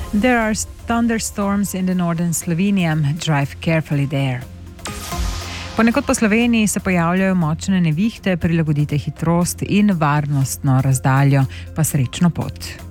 There are thunderstorms in the northern Slovenia. Drive carefully there. Ponekod po Sloveniji se pojavljajo močne nevihte, prilagodite hitrost in varnostno razdaljo, pa srečno pot.